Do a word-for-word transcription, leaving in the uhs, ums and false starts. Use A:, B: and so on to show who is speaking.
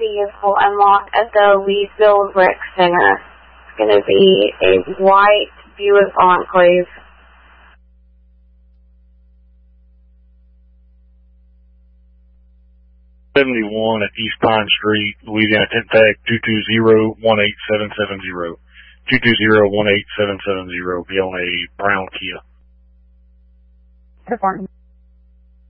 A: vehicle unlocked at the Leesville Rec Center. It's going to be a white Buick Enclave.
B: seventy-one at East Pine Street, Louisiana, tent tag two two zero one eight seven seven zero. two two zero one eight seven seven zero. Be on a brown Kia.
C: Perform.